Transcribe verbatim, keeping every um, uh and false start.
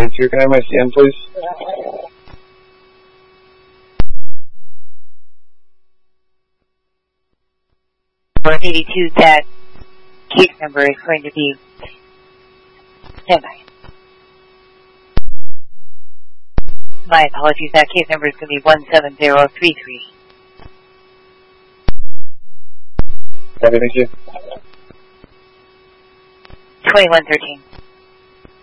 two. Can I have my C N, please? For eighty-two, that case number is going to be standby. My apologies, that case number is going to be one seven zero three three. Okay, thank you. twenty-one thirteen.